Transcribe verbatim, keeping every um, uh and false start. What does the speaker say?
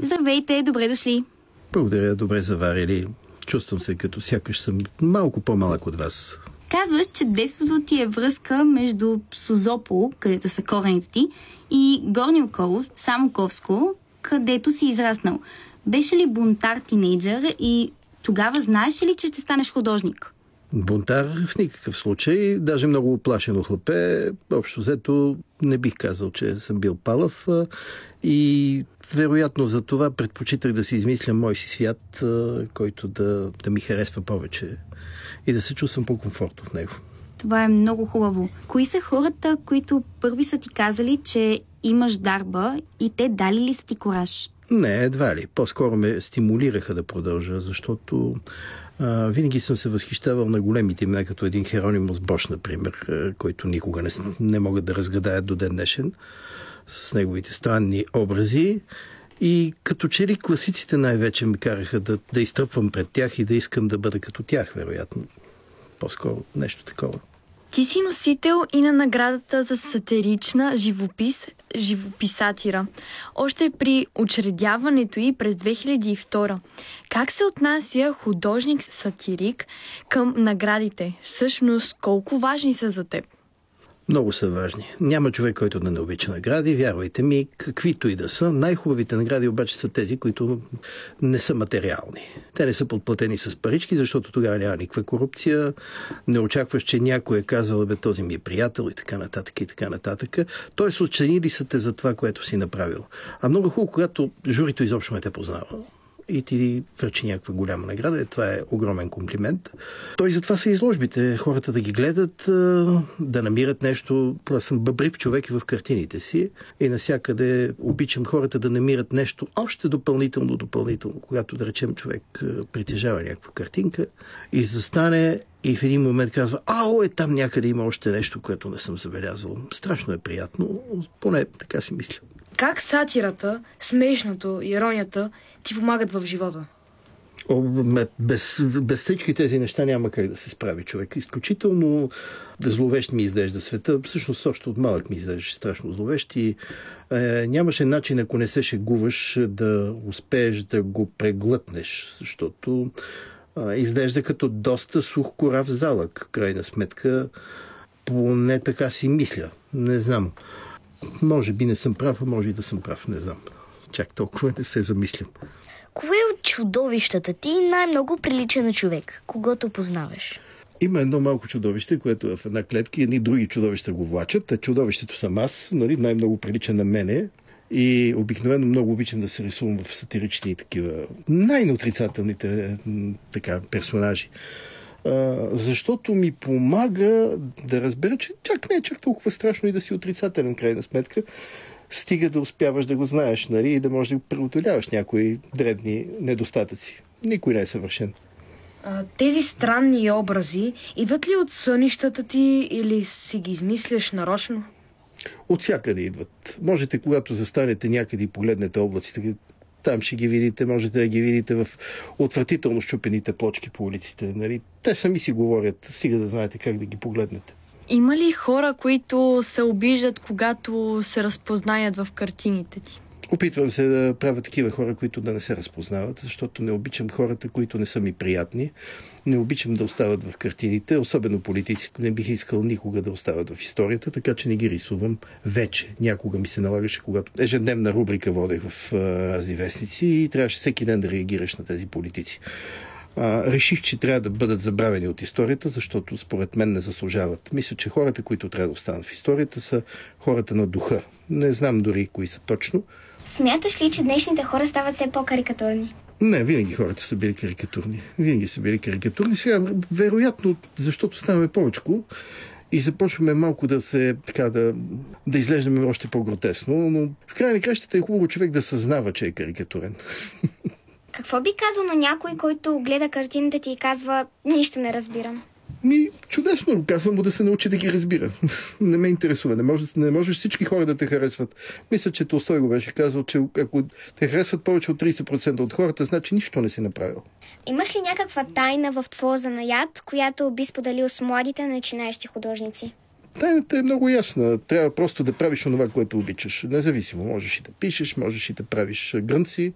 Здравейте, добре дошли. Благодаря, добре заварили. Чувствам се като сякаш съм малко по-малък от вас. Казваш, че детството ти е връзка между Созопол, където са корените ти, и Горни Около, Самоковско, където си израснал. Беше ли бунтар тинейджър и тогава знаеш ли, че ще станеш художник? Бунтар в никакъв случай, даже много оплашено хлапе. Общо взето не бих казал, че съм бил палав и вероятно за това предпочитах да си измисля мой си свят, който да, да ми харесва повече и да се чувствам по-комфортно в него. Това е много хубаво. Кои са хората, които първи са ти казали, че имаш дарба и те дали ли са ти кораж? Не, едва ли. По-скоро ме стимулираха да продължа, защото а, винаги съм се възхищавал на големите имена, като един Херонимус Бош, например, който никога не, не могат да разгадаят до ден днешен с неговите странни образи. И като че ли класиците най-вече ме караха да, да изтръпвам пред тях и да искам да бъда като тях, вероятно. По-скоро нещо такова. Ти си носител и на наградата за сатирична живопис, живописатира. Още при учредяването й през две хиляди и втора. Как се отнася художник-сатирик към наградите? Всъщност, колко важни са за теб? Много са важни. Няма човек, който да не обича награди. Вярвайте ми, каквито и да са. Най-хубавите награди обаче са тези, които не са материални. Те не са подплатени с парички, защото тогава няма никаква корупция. Не очакваш, че някой е казал, бе, този ми е приятел и така нататък и така нататък. Тоест, оценили са те за това, което си направил. А много хубаво, когато журито изобщо не те познава и ти връчи някаква голяма награда. Това е огромен комплимент. Той затова са изложбите. Хората да ги гледат, да намират нещо. Аз съм бъбрив човек и в картините си и навсякъде обичам хората да намират нещо още допълнително, допълнително. Когато, да речем, човек притежава някаква картинка и застане и в един момент казва, ао, е, там някъде има още нещо, което не съм забелязал. Страшно е приятно, поне така си мисля. Как сатирата, смешното, иронията ти помагат в живота? О, без, без всички тези неща няма как да се справи човек. Изключително зловещ ми изглежда света. Всъщност, още от малък ми изглеждаше страшно зловещ и е, нямаше начин, ако не се шегуваш, да успееш да го преглътнеш, защото е, изглежда като доста сух корав залък. Крайна сметка, поне така си мисля. Не знам. Може би не съм прав, а може и да съм прав. Не знам. Чак толкова не се замислям. Кое от чудовищата ти най-много прилича на човек, когато познаваш? Има едно малко чудовище, което е в една клетка и едни други чудовища го влачат. А чудовището съм аз, нали, най-много прилича на мене. И обикновено много обичам да се рисувам в сатирични такива най-неотрицателните така, персонажи. Uh, защото ми помага да разбера, че чак не е чак толкова страшно и да си отрицателен, крайна сметка. Стига да успяваш да го знаеш, нали, и да можеш да го преодоляваш някои дребни недостатъци. Никой не е съвършен. А, тези странни образи идват ли от сънищата ти или си ги измисляш нарочно? От всякъде идват. Можете, когато застанете някъде и погледнете облаците, там ще ги видите, можете да ги видите в отвратително щупените плочки по улиците. Нали? Те сами си говорят, стига да знаете как да ги погледнете. Има ли хора, които се обиждат, когато се разпознаят в картините ти? Опитвам се да правя такива хора, които да не се разпознават, защото не обичам хората, които не са ми приятни. Не обичам да остават в картините, особено политиците. Не бих искал никога да остават в историята, така че не ги рисувам вече. Някога ми се налагаше, когато ежедневна рубрика водех в а, разни вестници и трябваше всеки ден да реагираш на тези политици. А, реших, че трябва да бъдат забравени от историята, защото според мен не заслужават. Мисля, че хората, които трябва да останат в историята, са хората на духа. Не знам дори кои са точно. Смяташ ли, че днешните хора стават все по-карикатурни? Не, винаги хората са били карикатурни. Винаги са били карикатурни. Сега, вероятно, защото ставаме повечко и започваме малко да се, така, да, да изглеждаме още по-гротесно, но в крайна кращата е хубаво човек да съзнава, че е карикатурен. Какво би казал на някой, който гледа картините ти и казва, нищо не разбирам? Ми, чудесно, казвам му да се научи да ги разбира. Не ме интересува. Не можеш, не можеш всички хора да те харесват. Мисля, че Толстой го беше казал, че ако те харесват повече от трийсет процента от хората, значи нищо не си направил. Имаш ли някаква тайна в твоя занаят, която би споделил с младите начинаещи художници? Тайната е много ясна. Трябва просто да правиш онова, което обичаш. Независимо. Можеш и да пишеш, можеш и да правиш грънци,